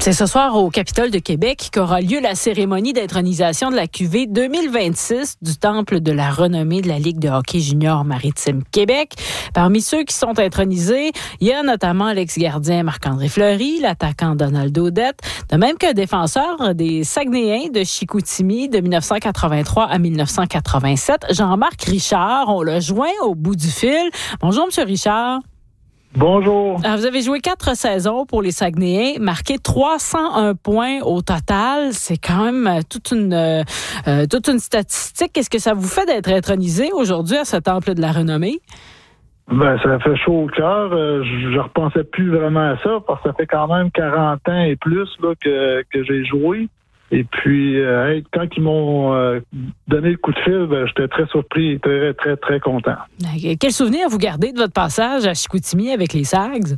C'est ce soir au Capitole de Québec qu'aura lieu la cérémonie d'intronisation de la cuvée 2026 du Temple de la renommée de la Ligue de hockey junior maritime Québec. Parmi ceux qui sont intronisés, il y a notamment l'ex-gardien Marc-André Fleury, l'attaquant Donald Audette, de même qu'un défenseur des Saguenayens de Chicoutimi de 1983 à 1987, Jean-Marc Richard. On l'a joint au bout du fil. Bonjour, M. Richard. Bonjour. Alors, vous avez joué 4 saisons pour les Saguenayens, marqué 301 points au total. C'est quand même toute une statistique. Qu'est-ce que ça vous fait d'être intronisé aujourd'hui à ce Temple de la renommée? Ben, ça fait chaud au cœur. Je repensais plus vraiment à ça parce que ça fait quand même 40 ans et plus là, que j'ai joué. Et puis, quand ils m'ont donné le coup de fil, j'étais très surpris et très, très, très content. Quel souvenir vous gardez de votre passage à Chicoutimi avec les Sags?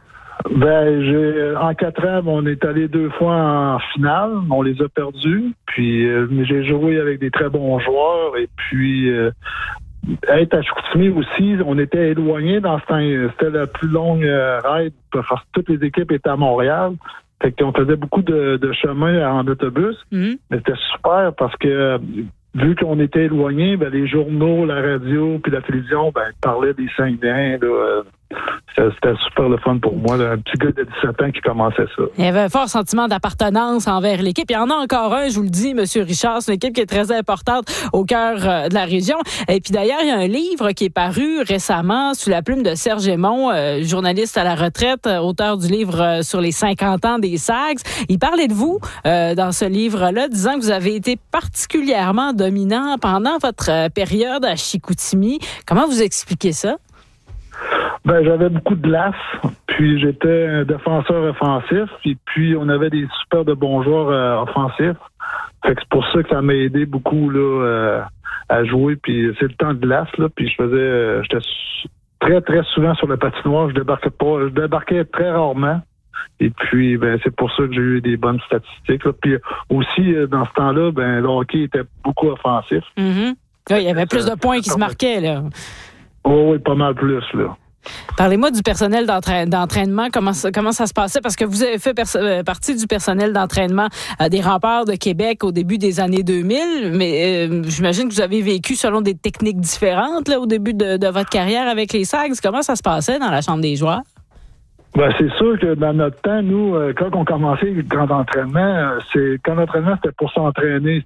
En 4 ans, on est allé 2 fois en finale. On les a perdus. Puis, j'ai joué avec des très bons joueurs. Et puis, être à Chicoutimi aussi, on était éloignés dans ce temps. C'était la plus longue ride parce que toutes les équipes étaient à Montréal. Fait qu'on faisait beaucoup de chemin en autobus. Mais c'était super parce que vu qu'on était éloignés, les journaux, la radio puis la télévision parlaient des Saguenayens. C'était super le fun pour moi. Un petit gars de 17 ans qui commençait ça. Il y avait un fort sentiment d'appartenance envers l'équipe. Il y en a encore un, je vous le dis, M. Richard. C'est une équipe qui est très importante au cœur de la région. Et puis d'ailleurs, il y a un livre qui est paru récemment sous la plume de Serge Aymon, journaliste à la retraite, auteur du livre sur les 50 ans des Sags. Il parlait de vous dans ce livre-là, disant que vous avez été particulièrement dominant pendant votre période à Chicoutimi. Comment vous expliquez ça? J'avais beaucoup de glace, puis j'étais un défenseur offensif, et puis on avait des super de bons joueurs offensifs. Fait que c'est pour ça que ça m'a aidé beaucoup là, à jouer, puis c'est le temps de glace, là, puis j'étais très, très souvent sur le patinoire, je débarquais très rarement. Et puis, c'est pour ça que j'ai eu des bonnes statistiques. Là. Puis aussi, dans ce temps-là, le hockey était beaucoup offensif. Mm-hmm. Oui, il y avait plus de points qui se marquaient, là. Oui, pas mal plus, là. Parlez-moi du personnel d'entraînement, comment ça se passait, parce que vous avez fait partie du personnel d'entraînement des Remparts de Québec au début des années 2000, mais j'imagine que vous avez vécu selon des techniques différentes là, au début de votre carrière avec les Sags. Comment ça se passait dans la chambre des joueurs? C'est sûr que dans notre temps, nous, quand on commençait le camp d'entraînement, c'était pour s'entraîner.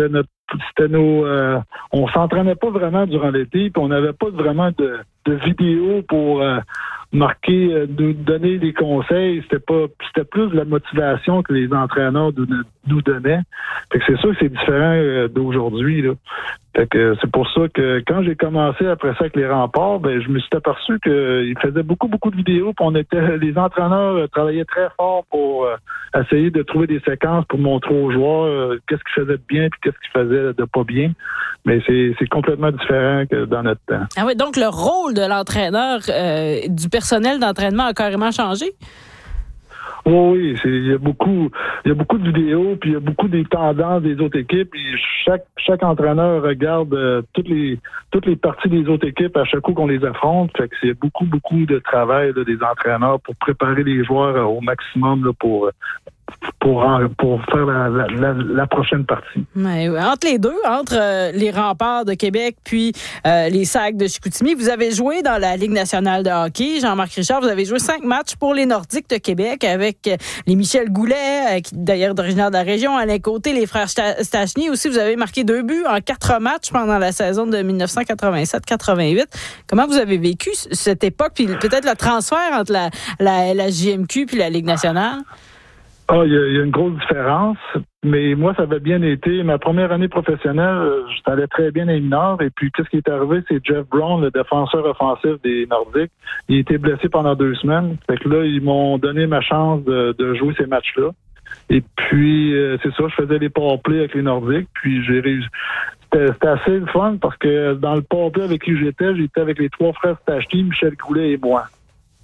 On s'entraînait pas vraiment durant l'été, puis on n'avait pas vraiment de vidéos pour marquer, nous donner des conseils. C'était plus de la motivation que les entraîneurs nous donnaient. Fait que c'est sûr que c'est différent d'aujourd'hui, là. Fait que c'est pour ça que quand j'ai commencé après ça avec les Remparts, je me suis aperçu qu'ils faisaient beaucoup, beaucoup de vidéos. Puis les entraîneurs travaillaient très fort pour essayer de trouver des séquences pour montrer aux joueurs qu'est-ce qu'ils faisaient de bien et qu'est-ce qu'ils faisaient de pas bien. Mais c'est complètement différent que dans notre temps. Ah oui, donc le rôle de l'entraîneur, du personnel d'entraînement a carrément changé? Oui, il y a beaucoup de vidéos, puis il y a beaucoup des tendances des autres équipes. Puis chaque entraîneur regarde toutes les parties des autres équipes à chaque coup qu'on les affronte. Fait que c'est beaucoup de travail là, des entraîneurs pour préparer les joueurs au maximum là, pour faire la prochaine partie. Mais, entre les deux, entre les Remparts de Québec puis les Sags de Chicoutimi, vous avez joué dans la Ligue nationale de hockey. Jean-Marc Richard, vous avez joué 5 matchs pour les Nordiques de Québec avec les Michel Goulet, qui d'ailleurs d'originaire de la région, Alain Côté, les frères Stachny. Aussi, vous avez marqué 2 buts en 4 matchs pendant la saison de 1987-88. Comment vous avez vécu cette époque, puis peut-être le transfert entre la JMQ puis la Ligue nationale? Il y a une grosse différence, mais moi, ça avait bien été. Ma première année professionnelle, ça allait très bien dans les mineurs. Et puis, qu'est-ce qui est arrivé, c'est Jeff Brown, le défenseur offensif des Nordiques. Il a été blessé pendant 2 semaines. Fait que là, ils m'ont donné ma chance de jouer ces matchs-là. Et puis, c'est ça, je faisais les powerplays avec les Nordiques. Puis, j'ai réussi. C'était assez le fun parce que dans le powerplay avec qui j'étais avec les 3 frères Stachny, Michel Goulet et moi.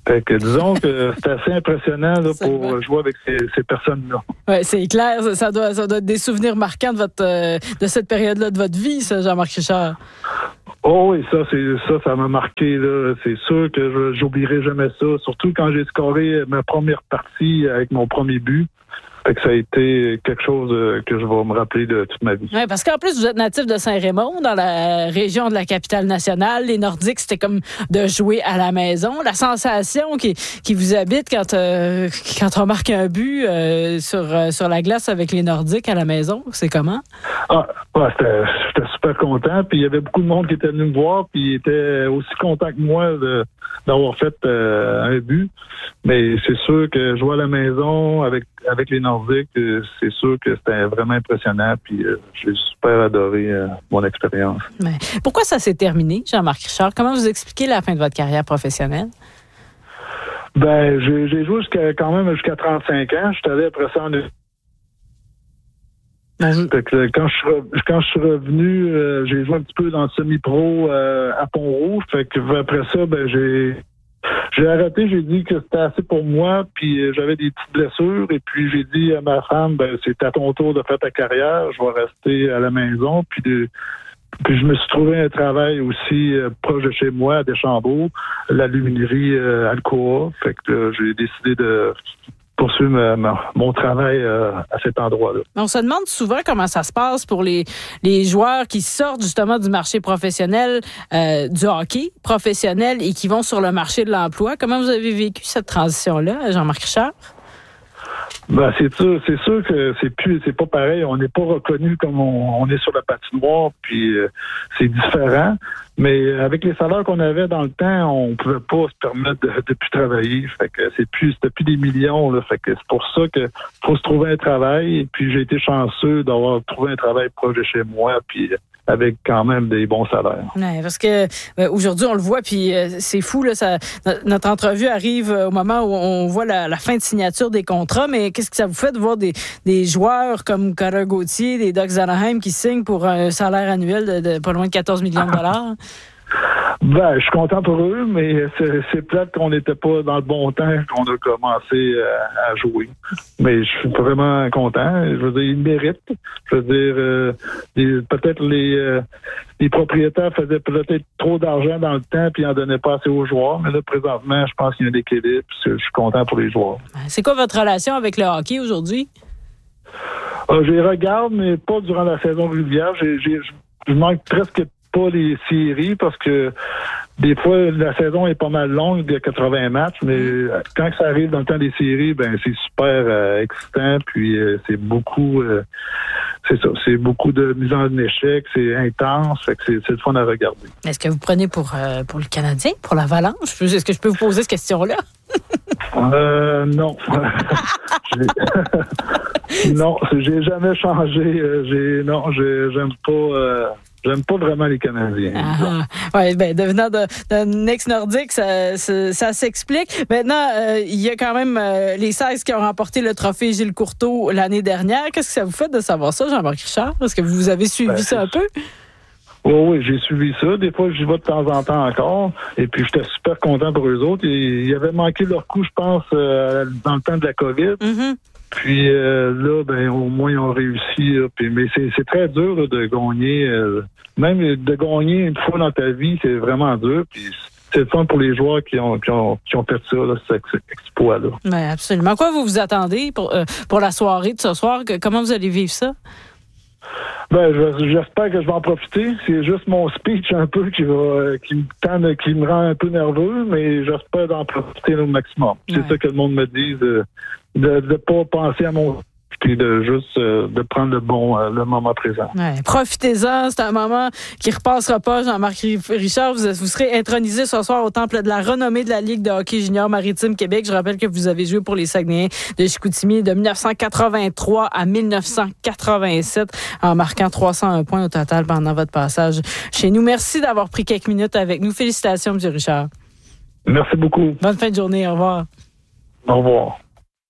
Fait que disons que c'est assez impressionnant là, pour jouer avec ces personnes-là. Oui, c'est clair. Ça doit être des souvenirs marquants de cette période-là de votre vie, ça, Jean-Marc Richard. Oh oui, ça m'a marqué. Là. C'est sûr que j'oublierai jamais ça. Surtout quand j'ai scoré ma première partie avec mon premier but. Fait que ça a été quelque chose que je vais me rappeler de toute ma vie. Oui, parce qu'en plus, vous êtes natif de Saint-Raymond, dans la région de la capitale nationale. Les Nordiques, c'était comme de jouer à la maison. La sensation qui vous habite quand on marque un but sur la glace avec les Nordiques à la maison, c'est comment? J'étais super content. Puis il y avait beaucoup de monde qui était venu me voir, puis ils étaient aussi contents que moi d'avoir fait un but. Mais c'est sûr que jouer à la maison avec les Nordiques, c'est sûr que c'était vraiment impressionnant. Puis j'ai super adoré mon expérience. Mais pourquoi ça s'est terminé, Jean-Marc Richard? Comment vous expliquez la fin de votre carrière professionnelle? Ben, j'ai joué jusqu'à 35 ans. Je suis allé après ça en Fait que quand je suis revenu, j'ai joué un petit peu dans le semi-pro à Pont-Rouge. Fait que après ça, ben j'ai arrêté, j'ai dit que c'était assez pour moi, puis j'avais des petites blessures, et puis j'ai dit à ma femme, ben c'est à ton tour de faire ta carrière, je vais rester à la maison, puis je me suis trouvé un travail aussi proche de chez moi, à Deschambault, l'aluminerie Alcoa. Fait que j'ai décidé de poursuivre mon travail à cet endroit-là. On se demande souvent comment ça se passe pour les joueurs qui sortent justement du marché professionnel, du hockey professionnel et qui vont sur le marché de l'emploi. Comment vous avez vécu cette transition-là, Jean-Marc Richard? Ben, c'est sûr que c'est pas pareil. On n'est pas reconnu comme on est sur la patinoire, puis c'est différent. Mais avec les salaires qu'on avait dans le temps, on pouvait pas se permettre de plus travailler. Fait que c'était plus des millions, là. Fait que c'est pour ça que faut se trouver un travail. Et puis j'ai été chanceux d'avoir trouvé un travail proche de chez moi, puis avec quand même des bons salaires. Ouais, parce que aujourd'hui, on le voit, puis c'est fou, là, notre entrevue arrive au moment où on voit la fin de signature des contrats, mais qu'est-ce que ça vous fait de voir des joueurs comme Connor Gauthier, des Ducks d'Anaheim qui signent pour un salaire annuel de pas loin de 14 millions de dollars? Ben, je suis content pour eux, mais c'est plate qu'on n'était pas dans le bon temps qu'on a commencé à jouer. Mais je suis vraiment content. Je veux dire, ils méritent. Je veux dire, peut-être les propriétaires faisaient peut-être trop d'argent dans le temps puis ils n'en donnaient pas assez aux joueurs. Mais là, présentement, je pense qu'il y a un équilibre. Je suis content pour les joueurs. C'est quoi votre relation avec le hockey aujourd'hui? Je les regarde, mais pas durant la saison régulière. Je manque presque pas les séries parce que des fois, la saison est pas mal longue, de 80 matchs, mais quand ça arrive dans le temps des séries, ben c'est super excitant, puis c'est beaucoup c'est beaucoup de mise en échec, c'est intense, fait que c'est le fun à regarder. Est-ce que vous prenez pour le Canadien, pour l'Avalanche? Est-ce que je peux vous poser cette question-là? Non. Non, j'ai jamais changé. J'aime pas vraiment les Canadiens. Oui, ben devenant d'un ex-nordique, ça s'explique. Maintenant, il y a quand même les 16 qui ont remporté le trophée Gilles Courteau l'année dernière. Qu'est-ce que ça vous fait de savoir ça, Jean-Marc Richard? Est-ce que vous avez suivi ça un peu? Oui, j'ai suivi ça. Des fois, j'y vais de temps en temps encore. Et puis, j'étais super content pour eux autres. Ils avaient manqué leur coup, je pense, dans le temps de la COVID. Mm-hmm. Puis là, ben au moins, ils ont réussi. Là. Puis, mais c'est très dur là, de gagner. Même de gagner une fois dans ta vie, c'est vraiment dur. Puis c'est le fun pour les joueurs qui ont fait ça, là, cet exploit-là. Oui, absolument. À quoi vous vous attendez pour la soirée de ce soir? Comment vous allez vivre ça? Ben, j'espère que je vais en profiter. C'est juste mon speech un peu qui me rend un peu nerveux, mais j'espère d'en profiter au maximum. Ouais. C'est ça que le monde me dit, de ne pas penser à mon puis de juste de prendre le moment présent. Ouais, profitez-en, c'est un moment qui ne repassera pas. Jean-Marc Richard, vous serez intronisé ce soir au temple de la renommée de la Ligue de hockey junior maritime Québec. Je rappelle que vous avez joué pour les Saguenayens de Chicoutimi de 1983 à 1987 en marquant 301 points au total pendant votre passage chez nous. Merci d'avoir pris quelques minutes avec nous. Félicitations, M. Richard. Merci beaucoup. Bonne fin de journée. Au revoir. Au revoir.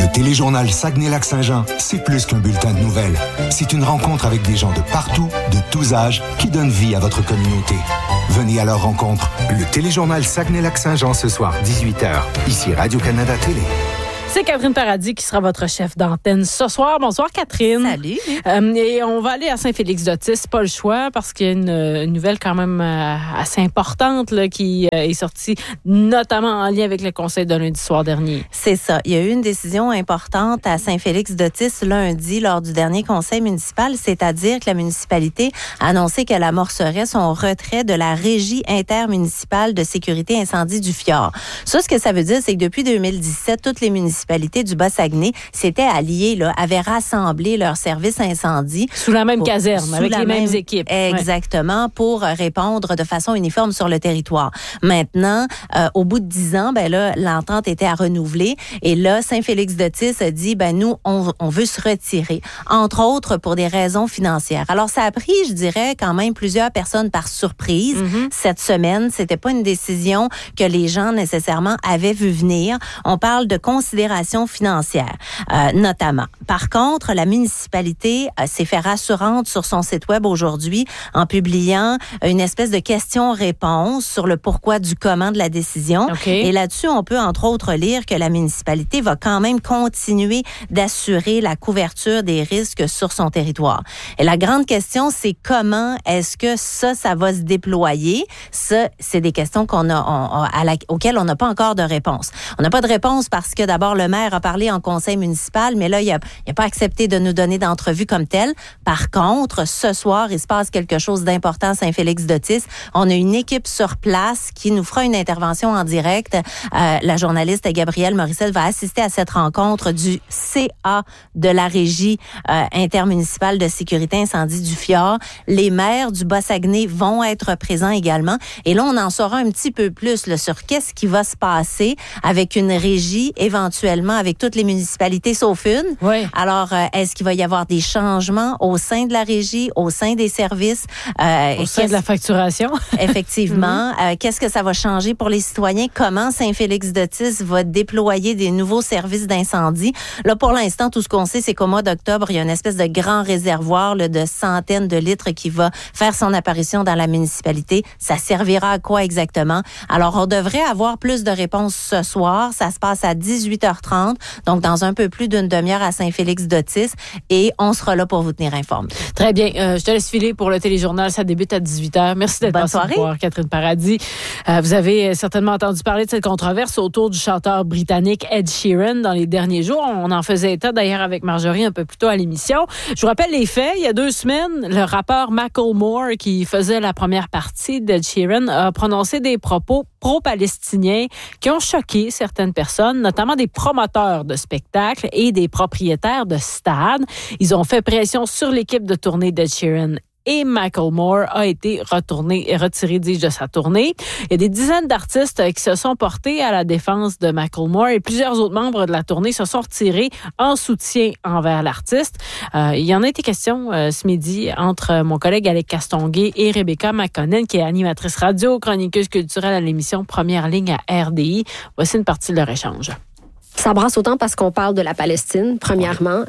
téléjournal Saguenay-Lac-Saint-Jean, c'est plus qu'un bulletin de nouvelles. C'est une rencontre avec des gens de partout, de tous âges, qui donnent vie à votre communauté. Venez à leur rencontre. Le téléjournal Saguenay-Lac-Saint-Jean ce soir, 18h. Ici Radio-Canada Télé. C'est Catherine Paradis qui sera votre chef d'antenne ce soir. Bonsoir, Catherine. Salut. Et on va aller à Saint-Félix-d'Otis. Pas le choix parce qu'il y a une nouvelle quand même assez importante là, qui est sortie, notamment en lien avec le conseil de lundi soir dernier. C'est ça. Il y a eu une décision importante à Saint-Félix-d'Otis lundi lors du dernier conseil municipal, c'est-à-dire que la municipalité a annoncé qu'elle amorcerait son retrait de la régie intermunicipale de sécurité incendie du Fjord. Ça, ce que ça veut dire, c'est que depuis 2017, toutes les municipalités du Bas-Saguenay s'étaient alliées, là, avaient rassemblé leurs services incendie. Sous la même caserne, avec les mêmes équipes. Exactement, pour répondre de façon uniforme sur le territoire. Maintenant, au bout de 10 ans, ben là, l'entente était à renouveler. Et là, Saint-Félix-d'Otis a dit, ben nous, on veut se retirer. Entre autres, pour des raisons financières. Alors, ça a pris, je dirais, quand même plusieurs personnes par surprise cette semaine. C'était pas une décision que les gens nécessairement avaient vu venir. On parle de considérations financières, notamment. Par contre, la municipalité s'est fait rassurante sur son site web aujourd'hui en publiant une espèce de question-réponse sur le pourquoi du comment de la décision. Okay. Et là-dessus, on peut entre autres lire que la municipalité va quand même continuer d'assurer la couverture des risques sur son territoire. Et la grande question, c'est comment est-ce que ça va se déployer? Ça, c'est des questions auxquelles on n'a pas encore de réponse. On n'a pas de réponse parce que d'abord, le maire a parlé en conseil municipal, mais là, il n'a pas accepté de nous donner d'entrevue comme telle. Par contre, ce soir, il se passe quelque chose d'important à Saint-Félix-d'Otis. On a une équipe sur place qui nous fera une intervention en direct. La journaliste Gabrielle Morissette va assister à cette rencontre du CA de la Régie intermunicipale de sécurité incendie du Fjord. Les maires du Bas-Saguenay vont être présents également. Et là, on en saura un petit peu plus là, sur qu'est-ce qui va se passer avec une régie éventuellement avec toutes les municipalités sauf une. Oui. Alors, est-ce qu'il va y avoir des changements au sein de la régie, au sein des services? Au sein de la facturation? Effectivement. Qu'est-ce que ça va changer pour les citoyens? Comment Saint-Félix-d'Otis va déployer des nouveaux services d'incendie? Là, pour l'instant, tout ce qu'on sait, c'est qu'au mois d'octobre, il y a une espèce de grand réservoir là, de centaines de litres qui va faire son apparition dans la municipalité. Ça servira à quoi exactement? Alors, on devrait avoir plus de réponses ce soir. Ça se passe à 18h30, donc dans un peu plus d'une demi-heure à Saint-Félix-d'Otis, et on sera là pour vous tenir informés. Très bien. Je te laisse filer pour le téléjournal. Ça débute à 18h. Merci d'être passée nous voir, Catherine Paradis. Vous avez certainement entendu parler de cette controverse autour du chanteur britannique Ed Sheeran dans les derniers jours. On en faisait état d'ailleurs avec Marjorie un peu plus tôt à l'émission. Je vous rappelle les faits. Il y a 2 semaines, le rappeur Macklemore, qui faisait la première partie d'Ed Sheeran, a prononcé des propos pro-palestiniens qui ont choqué certaines personnes, notamment des promoteurs de spectacles et des propriétaires de stades. Ils ont fait pression sur l'équipe de tournée d'Ed Sheeran et Macklemore a été retiré, dis-je, de sa tournée. Il y a des dizaines d'artistes qui se sont portés à la défense de Macklemore et plusieurs autres membres de la tournée se sont retirés en soutien envers l'artiste. Il y en a été question ce midi entre mon collègue Alec Castonguay et Rebecca McConnell, qui est animatrice radio, chroniqueuse culturelle à l'émission Première Ligne à RDI. Voici une partie de leur échange. Ça brasse autant parce qu'on parle de la Palestine, premièrement.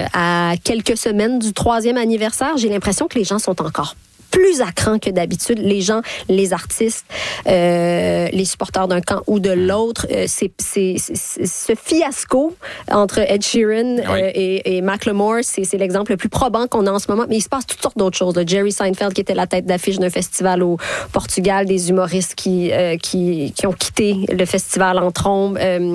À quelques semaines du 3e anniversaire, j'ai l'impression que les gens sont encore plus à cran que d'habitude. Les gens, les artistes, les supporters d'un camp ou de l'autre, c'est ce fiasco entre Ed Sheeran et Macklemore, c'est l'exemple le plus probant qu'on a en ce moment. Mais il se passe toutes sortes d'autres choses. Jerry Seinfeld qui était la tête d'affiche d'un festival au Portugal, des humoristes qui ont quitté le festival en trombe,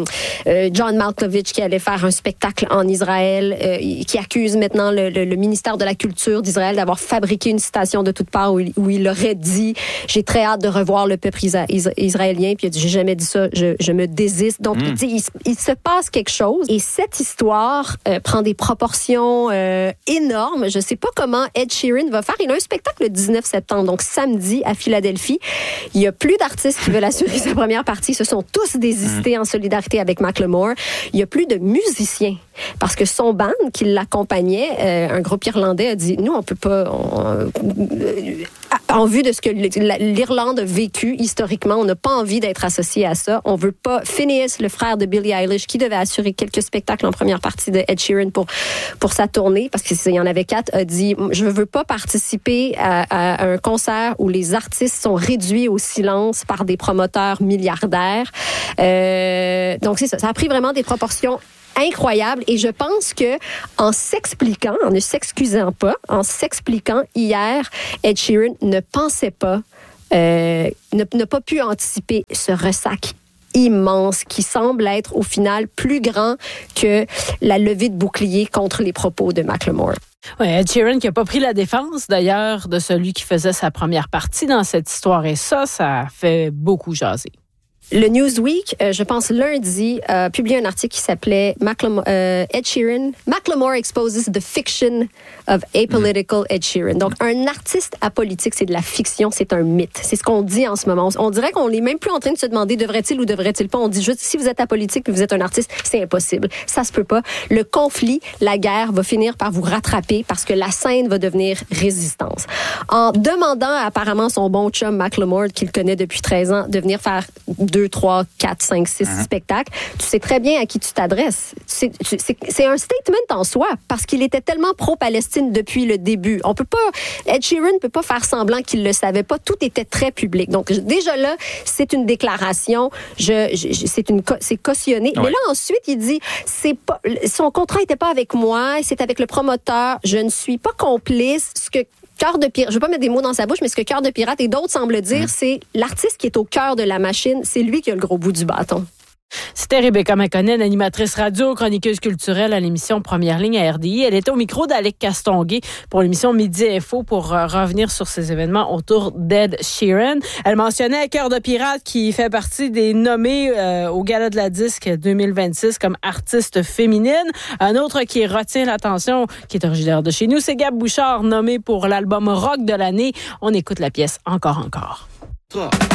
John Malkovich qui allait faire un spectacle en Israël, qui accuse maintenant le ministère de la Culture d'Israël d'avoir fabriqué une citation de toute part où il aurait dit « J'ai très hâte de revoir le peuple israélien », puis il a dit « J'ai jamais dit ça, je me désiste ». Donc, il se passe quelque chose et cette histoire prend des proportions énormes. Je sais pas comment Ed Sheeran va faire. Il a un spectacle le 19 septembre, donc samedi à Philadelphie. Il y a plus d'artistes qui veulent assurer sa première partie. Ce sont tous désistés en solidarité avec Macklemore. Il y a plus de musiciens parce que son band qui l'accompagnait, un groupe irlandais, a dit, nous, on peut pas... en vue de ce que l'Irlande a vécu historiquement, on n'a pas envie d'être associé à ça. On veut pas... Phineas, le frère de Billie Eilish, qui devait assurer quelques spectacles en première partie de Ed Sheeran pour sa tournée, parce qu'il y en avait 4, a dit, je veux pas participer à un concert où les artistes sont réduits au silence par des promoteurs milliardaires. Donc c'est ça. Ça a pris vraiment des proportions incroyables et je pense que en s'expliquant, en ne s'excusant pas, en s'expliquant hier, Ed Sheeran ne pensait pas, n'a pas pu anticiper ce ressac immense qui semble être au final plus grand que la levée de bouclier contre les propos de Macklemore. Oui, Ed Sheeran qui n'a pas pris la défense, d'ailleurs, de celui qui faisait sa première partie dans cette histoire. Et ça fait beaucoup jaser. Le Newsweek, je pense lundi, a publié un article qui s'appelait Ed Sheeran. Macklemore exposes the fiction of apolitical Ed Sheeran. Donc, un artiste apolitique, c'est de la fiction, c'est un mythe. C'est ce qu'on dit en ce moment. On dirait qu'on n'est même plus en train de se demander devrait-il ou devrait-il pas. On dit juste, si vous êtes apolitique et vous êtes un artiste, c'est impossible. Ça se peut pas. Le conflit, la guerre va finir par vous rattraper parce que la scène va devenir résistance. En demandant apparemment son bon chum Macklemore, qu'il connaît depuis 13 ans, de venir faire 2, 3, 4, 5, 6 spectacles, tu sais très bien à qui tu t'adresses. C'est un statement en soi, parce qu'il était tellement pro-Palestine depuis le début. On peut pas, Ed Sheeran ne peut pas faire semblant qu'il le savait pas. Tout était très public. Donc, déjà là, c'est une déclaration, c'est cautionné. Ouais. Mais là, ensuite, il dit, son contrat n'était pas avec moi, c'est avec le promoteur, je ne suis pas complice. Ce que Cœur de pirate, je ne vais pas mettre des mots dans sa bouche, mais ce que Cœur de pirate et d'autres semblent dire, c'est l'artiste qui est au cœur de la machine, c'est lui qui a le gros bout du bâton. C'était Rebecca McConnell, animatrice radio, chroniqueuse culturelle à l'émission Première Ligne à RDI. Elle était au micro d'Alec Castonguay pour l'émission Midi Info pour revenir sur ces événements autour d'Ed Sheeran. Elle mentionnait Cœur de pirate qui fait partie des nommés au Gala de la Disque 2026 comme artiste féminine. Un autre qui retient l'attention, qui est originaire de chez nous, c'est Gab Bouchard, nommé pour l'album rock de l'année. On écoute la pièce Encore.